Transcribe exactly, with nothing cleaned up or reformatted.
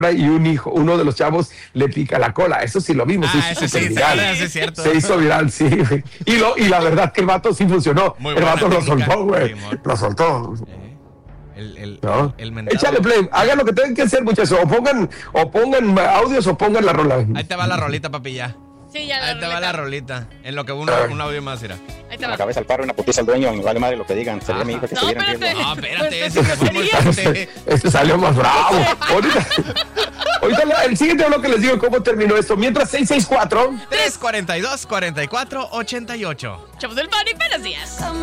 y un hijo, uno de los chavos le pica la cola. Eso sí lo vimos. Ah, se hizo eso sí, viral. sí, es cierto. Se hizo viral, sí. Güey. Y, lo, y la verdad que el vato sí funcionó. Muy el vato buena lo técnica, soltó, güey. Simón. Lo soltó. Eh, el, el, ¿No? el, el mentado. Échale play, hagan lo que tengan que hacer, muchachos. O pongan, o pongan audios o pongan la rola. Ahí te va la rolita, papi, ya. Sí, ya la Ahí te va roleta. la rolita. En lo que uno, un audio más irá. Ahí te En va. la cabeza al carro, una putiza al dueño, me vale madre lo que digan. Sería mi hijo que No, estuviera en espérate. riesgo. No, espérate, Pues, ese que fue muy fuerte. Este salió más bravo. Ahorita, ahorita la- el siguiente bloque les digo cómo terminó esto. Mientras seis seis cuatro tres cuarenta y dos, cuarenta y cuatro, ochenta y ocho. Chavos del Bunny, buenos días.